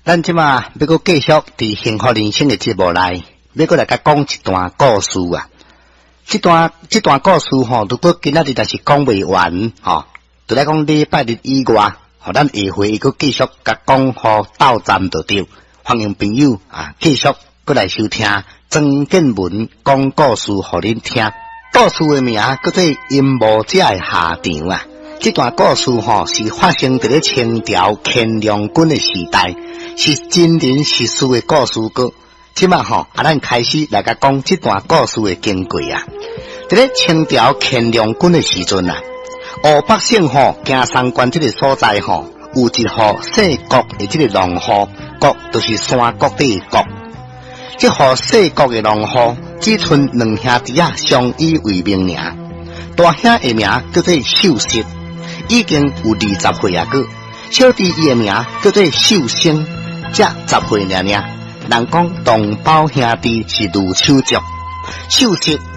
咱即马要搁继续伫幸福人生的节目内，要搁来甲讲一段故事啊。这段故事吼，如果今仔日若是讲袂完吼，就来讲礼拜日以外，吼咱下回伊搁继续甲讲互斗站就对。欢迎朋友啊，继续搁来收听曾建文讲故事，互恁听。故事的名叫做《阴谋者的下场》啊。这段故事吼是发生伫咧清朝乾隆军的时代，是真人实事的故事歌。即马吼，咱开始来甲讲这段故事的经过啊。伫咧清朝乾隆军的时阵啊，湖北省吼京山关这个所在吼，有一户细国的这个农户，国就是山国底的国。这户细国的农户只剩两兄弟啊，相依为命尔。大兄的名叫做秀实，已经有20岁啊个；小弟伊的名叫做秀生，才10岁尔。人讲同胞兄弟是如手足，秀实